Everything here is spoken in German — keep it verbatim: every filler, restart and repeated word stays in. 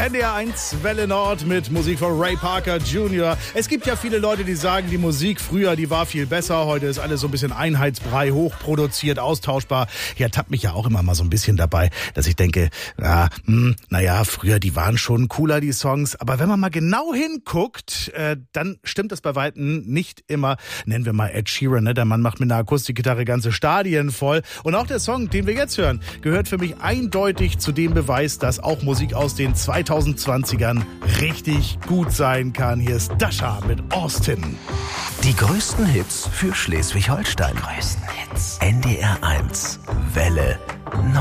N D R eins Welle Nord mit Musik von Ray Parker Junior Es gibt ja viele Leute, die sagen, die Musik früher, die war viel besser. Heute ist alles so ein bisschen Einheitsbrei, hochproduziert, austauschbar. Ja, tappt mich ja auch immer mal so ein bisschen dabei, dass ich denke, ja, hm, naja, früher, die waren schon cooler, die Songs. Aber wenn man mal genau hinguckt, äh, dann stimmt das bei Weitem nicht immer. Nennen wir mal Ed Sheeran, ne? Der Mann macht mit einer Akustikgitarre ganze Stadien voll. Und auch der Song, den wir jetzt hören, gehört für mich eindeutig zu dem Beweis, dass auch Musik aus den zweitausendzwanzigern richtig gut sein kann. Hier ist Dasha mit Austin. Die größten Hits für Schleswig-Holstein. Größten Hits. N D R eins Welle Nord.